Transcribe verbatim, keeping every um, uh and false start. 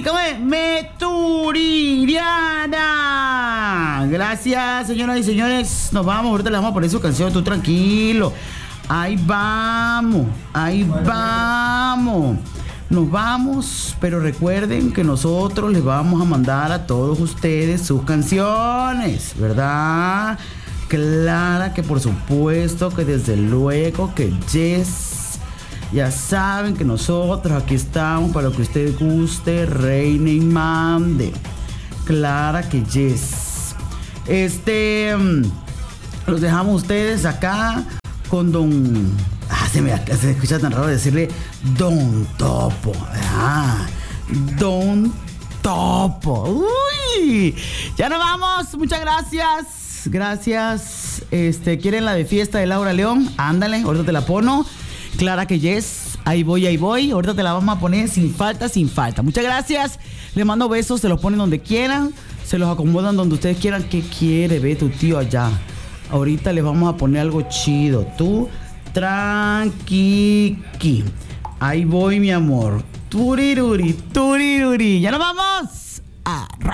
¿cómo es? Meturidiana. Gracias, señoras y señores. Nos vamos, ahorita le vamos a poner su canción, tú tranquilo. Ahí vamos, ahí vamos. Nos vamos, pero recuerden que nosotros les vamos a mandar a todos ustedes sus canciones, ¿verdad? Clara que por supuesto, que desde luego que yes. Ya saben que nosotros aquí estamos para lo que usted guste, reine y mande. Clara que yes. Este, los dejamos ustedes acá con don... Ah, se me se escucha tan raro decirle Don Topo. Ah, Don Topo. Uy, ya nos vamos. Muchas gracias. Gracias. Este, ¿quieren la de fiesta de Laura León? Ándale, ahorita te la pongo. Clara que yes. Ahí voy, ahí voy. Ahorita te la vamos a poner sin falta, sin falta. Muchas gracias. Les mando besos. Se los ponen donde quieran. Se los acomodan donde ustedes quieran. ¿Qué quiere? Ve tu tío allá. Ahorita les vamos a poner algo chido. Tú tranquiqui. Ahí voy, mi amor. Turiruri, turiruri. Ya nos vamos. Arra.